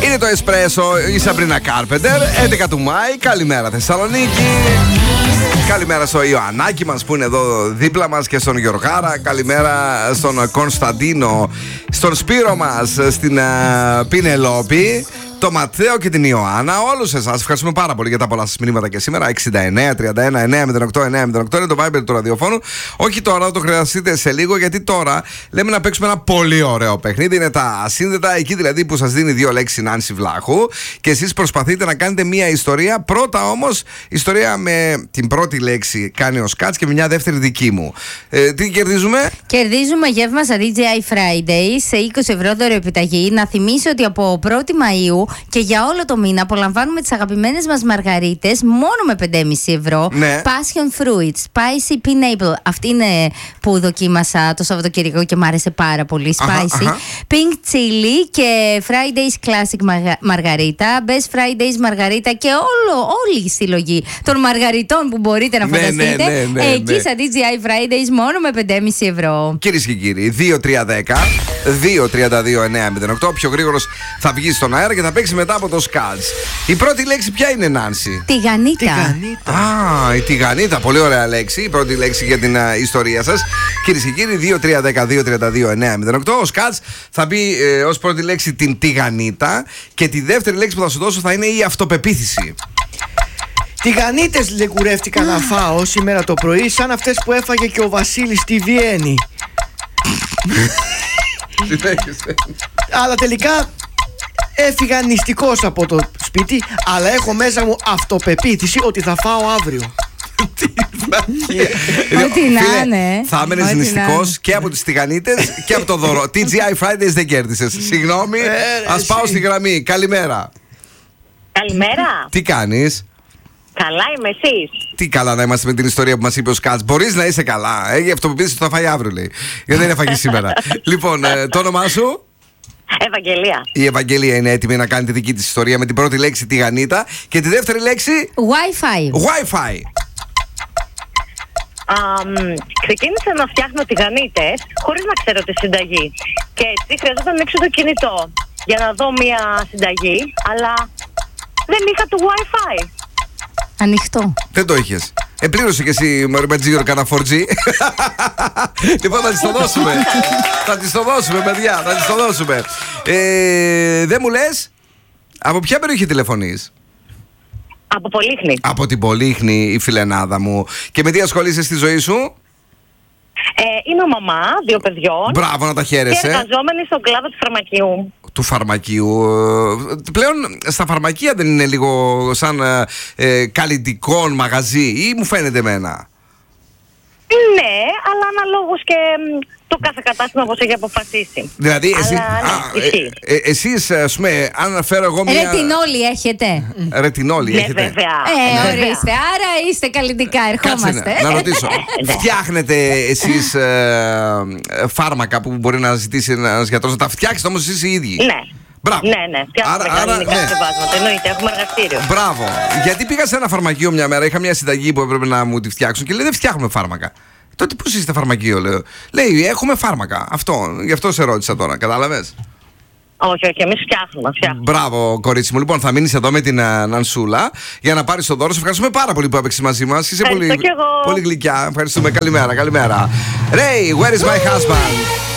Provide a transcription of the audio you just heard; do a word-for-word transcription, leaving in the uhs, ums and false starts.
Είναι το Εσπρέσο, η Σαμπρίνα Κάρπεντερ, έντεκα του Μάη. Καλημέρα Θεσσαλονίκη. Καλημέρα στο Ιωαννάκη μας που είναι εδώ δίπλα μας και στον Γιωργάρα. Καλημέρα στον Κωνσταντίνο, στον Σπύρο μας, στην uh, Πινελόπη, το Ματθαίο και την Ιωάννα. Όλους εσάς ευχαριστούμε πάρα πολύ για τα πολλά σας μηνύματα και σήμερα. Εξήντα εννέα τριάντα ένα εννιακόσια οκτώ εννιακόσια οκτώ είναι το Viber του ραδιοφώνου. Όχι τώρα, θα το χρειαστείτε σε λίγο, γιατί τώρα λέμε να παίξουμε ένα πολύ ωραίο παιχνίδι. Είναι τα ασύνδετα, εκεί δηλαδή που σας δίνει δύο λέξεις Νάνση Βλάχου και εσείς προσπαθείτε να κάνετε μία ιστορία. Πρώτα όμως, ιστορία με την πρώτη λέξη κάνει ο Σκάτς και μια δεύτερη δική μου. Ε, τι κερδίζουμε? Κερδίζουμε γεύμα στα ντι τζέι άι Fridays σε είκοσι ευρώ δωροεπιταγή. Να θυμίσω ότι από πρώτη Μαΐου και για όλο το μήνα απολαμβάνουμε τις αγαπημένες μας μαργαρίτες μόνο με πέντε κόμμα πέντε ευρώ. Ναι. Passion Fruit, Spicy Pineapple. Αυτή είναι που δοκίμασα το Σαββατοκυριακό και μου άρεσε πάρα πολύ. Spicy. Αχα, αχα. Pink Chili και Fridays Classic Μαργαρίτα. Best Fridays Μαργαρίτα και όλο, όλη η συλλογή των μαργαριτών που μπορείτε να φανταστείτε. Ναι, ναι, ναι, ναι, εκεί ναι. στα ντι τζέι άι Fridays μόνο με πέντε κόμμα πέντε ευρώ. Κυρίες και κύριοι, δύο τρία ένα μηδέν δύο τρία δύο εννιακόσια οκτώ. Ο πιο γρήγορος θα βγει στον αέρα και θα παίξει μετά από το Σκάτς. Η πρώτη λέξη ποια είναι, Νάνση? Τηγανίτα. Α, η τηγανίτα. Πολύ ωραία λέξη. Η πρώτη λέξη για την uh, ιστορία σας. Κυρίες και κύριοι, δύο τρία ένα δύο τρία δύο εννιακόσια μηδέν οκτώ. Ο Σκάτς θα πει ε, ως πρώτη λέξη την τηγανίτα και τη δεύτερη λέξη που θα σου δώσω θα είναι η αυτοπεποίθηση. Τηγανίτες λεκουρεύτηκα να φάω σήμερα το πρωί, σαν αυτές που έφαγε και ο Βασίλης στη Βιέννη. Αλλά τελικά έφυγα νηστικός από το σπίτι, αλλά έχω μέσα μου αυτοπεποίθηση ότι θα φάω αύριο. Ό,τι να είναι. Θα έμενες νηστικός και από τις τηγανίτες και από το δώρο. τι τζέι άι Fridays δεν κέρδισες. Συγγνώμη, ας πάω στη γραμμή. Καλημέρα. Καλημέρα. Τι κάνεις? Καλά είμαι, εσείς? Τι καλά να είμαστε με την ιστορία που μας είπε ο Σκάτς. Μπορείς να είσαι καλά. Έχει αυτοπεποίθηση ότι θα φάει αύριο, λέει. Γιατί δεν έφαγε σήμερα. Λοιπόν, ε, το όνομά σου? Ευαγγελία. Η Ευαγγελία είναι έτοιμη να κάνει τη δική της ιστορία με την πρώτη λέξη τηγανίτα και τη δεύτερη λέξη Wi-Fi. Wi-Fi. Um, ξεκίνησα να φτιάχνω τηγανίτες χωρίς να ξέρω τη συνταγή. Και έτσι χρειαζόταν να ανοίξω το κινητό για να δω μια συνταγή, αλλά δεν είχα το Wi-Fi. Ανοιχτό. Δεν το είχες. Ε, πλήρωσε και εσύ με τζίρο κανένα φορ τζι. Λοιπόν, θα της το δώσουμε. Θα της το δώσουμε, παιδιά. Θα της το δώσουμε. Ε, δεν μου λες, από ποια περιοχή τηλεφωνείς? Από Πολύχνη. Από την Πολύχνη, η φιλενάδα μου. Και με τι ασχολείσαι στη ζωή σου? Ε, είμαι μαμά δύο παιδιών. Μπράβο, να τα χαίρεσαι. Και εργαζόμενη στον κλάδο του φαρμακείου. Του φαρμακείου. Πλέον στα φαρμακεία δεν είναι λίγο σαν ε, καλλιτικό μαγαζί, ή μου φαίνεται εμένα? Ναι, αλλά αναλόγως και το κάθε κατάστημα όπως έχει αποφασίσει. Δηλαδή, εσύ, αλλά, α, ναι, ε, ε, εσείς, ας πούμε, αν φέρω εγώ μια... Ρετινόλη έχετε? Ρετινόλη ναι, έχετε? βέβαια. Ε, ναι, ορίστε, άρα είστε καλλιτικά, ερχόμαστε. Κάτσε να, να ρωτήσω. Φτιάχνετε εσείς ε, φάρμακα που μπορεί να ζητήσει ένας γιατρός, να τα φτιάξετε όμως εσείς οι ίδιοι? Ναι. Μπράβο. Ναι, ναι, φτιάχνουμε κανονικά ναι. σκευάσματα. Εννοείται, έχουμε εργαστήριο. Μπράβο. Γιατί πήγα σε ένα φαρμακείο μια μέρα, είχα μια συνταγή που έπρεπε να μου τη φτιάξουν και λέει δεν φτιάχνουμε φάρμακα. Τότε πώς είστε φαρμακείο, λέω? Λέει έχουμε φάρμακα. Αυτό, γι' αυτό σε ρώτησα τώρα, κατάλαβες? Όχι, όχι, εμείς φτιάχνουμε, φτιάχνουμε. Μπράβο, κορίτσι μου. Λοιπόν, θα μείνεις εδώ με την uh, Νανσούλα για να πάρεις το δώρο. Σε ευχαριστούμε πάρα πολύ που έπαιξες μαζί μας. Είσαι πολύ, πολύ γλυκιά. Ευχαριστούμε. Καλημέρα, καλημέρα. Ray, where is my husband?